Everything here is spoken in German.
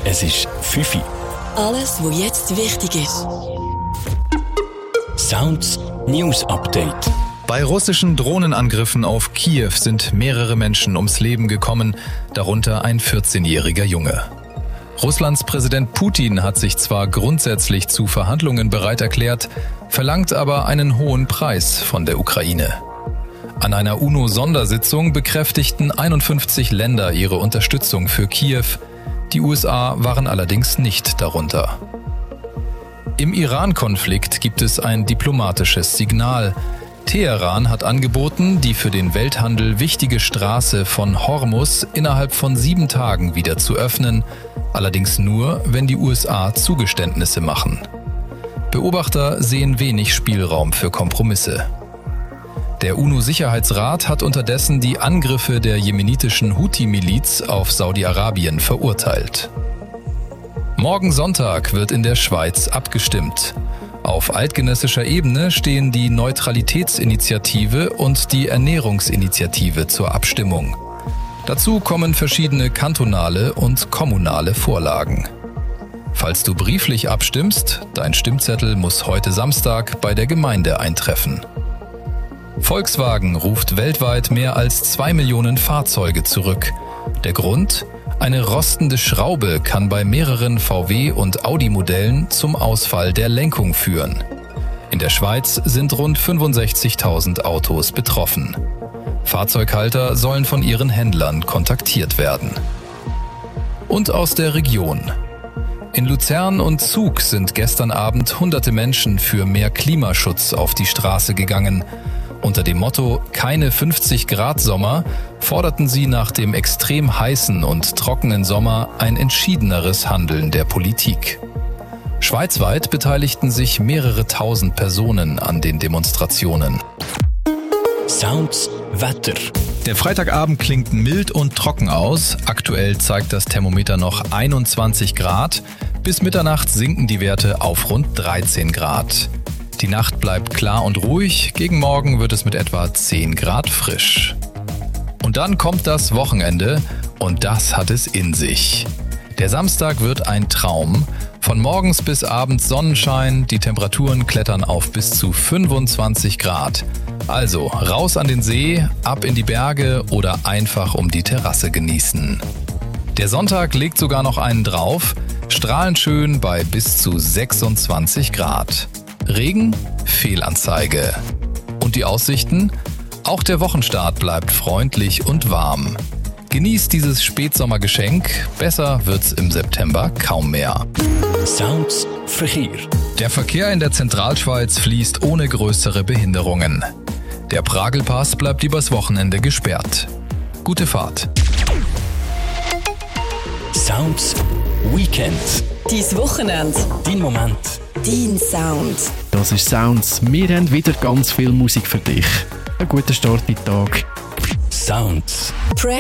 Es ist 5 Uhr. Alles, was jetzt wichtig ist. Sounds News Update. Bei russischen Drohnenangriffen auf Kiew sind mehrere Menschen ums Leben gekommen, darunter ein 14-jähriger Junge. Russlands Präsident Putin hat sich zwar grundsätzlich zu Verhandlungen bereit erklärt, verlangt aber einen hohen Preis von der Ukraine. An einer UNO-Sondersitzung bekräftigten 51 Länder ihre Unterstützung für Kiew. Die USA waren allerdings nicht darunter. Im Iran-Konflikt gibt es ein diplomatisches Signal. Teheran hat angeboten, die für den Welthandel wichtige Straße von Hormuz innerhalb von 7 Tagen wieder zu öffnen, allerdings nur, wenn die USA Zugeständnisse machen. Beobachter sehen wenig Spielraum für Kompromisse. Der UNO-Sicherheitsrat hat unterdessen die Angriffe der jemenitischen Houthi-Miliz auf Saudi-Arabien verurteilt. Morgen Sonntag wird in der Schweiz abgestimmt. Auf eidgenössischer Ebene stehen die Neutralitätsinitiative und die Ernährungsinitiative zur Abstimmung. Dazu kommen verschiedene kantonale und kommunale Vorlagen. Falls du brieflich abstimmst, dein Stimmzettel muss heute Samstag bei der Gemeinde eintreffen. Volkswagen ruft weltweit mehr als 2 Millionen Fahrzeuge zurück. Der Grund? Eine rostende Schraube kann bei mehreren VW- und Audi-Modellen zum Ausfall der Lenkung führen. In der Schweiz sind rund 65.000 Autos betroffen. Fahrzeughalter sollen von ihren Händlern kontaktiert werden. Und aus der Region. In Luzern und Zug sind gestern Abend hunderte Menschen für mehr Klimaschutz auf die Straße gegangen. Unter dem Motto »Keine 50-Grad-Sommer« forderten sie nach dem extrem heißen und trockenen Sommer ein entschiedeneres Handeln der Politik. Schweizweit beteiligten sich mehrere tausend Personen an den Demonstrationen. Sounds Wetter. Der Freitagabend klingt mild und trocken aus. Aktuell zeigt das Thermometer noch 21 Grad. Bis Mitternacht sinken die Werte auf rund 13 Grad. Die Nacht bleibt klar und ruhig, gegen Morgen wird es mit etwa 10 Grad frisch. Und dann kommt das Wochenende und das hat es in sich. Der Samstag wird ein Traum. Von morgens bis abends Sonnenschein, die Temperaturen klettern auf bis zu 25 Grad. Also raus an den See, ab in die Berge oder einfach um die Terrasse genießen. Der Sonntag legt sogar noch einen drauf, strahlend schön bei bis zu 26 Grad. Regen? Fehlanzeige. Und die Aussichten? Auch der Wochenstart bleibt freundlich und warm. Genießt dieses Spätsommergeschenk, besser wird's im September kaum mehr. Sounds Verkehr. Der Verkehr in der Zentralschweiz fließt ohne größere Behinderungen. Der Pragelpass bleibt übers Wochenende gesperrt. Gute Fahrt. Sounds Weekend. Dein Wochenende. Dein Moment. Dein Sound. Das ist Sounds. Wir haben wieder ganz viel Musik für dich. Einen guten Start in den Tag. Sounds. Press